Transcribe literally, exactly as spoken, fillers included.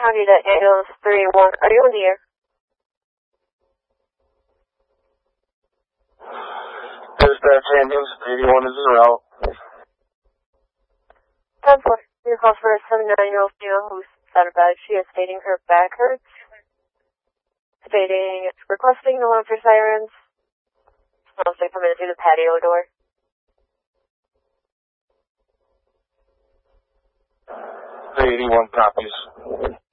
Copy that, ambulance three one. Are you on the air? Dispatch ambulance eighty-one is en route. ten four. Your call for a seventy-nine-year-old female who's out of bed. She is stating her back hurts. Stating, requesting alarm for sirens. Smells like coming in through the patio door. eighty-one copies.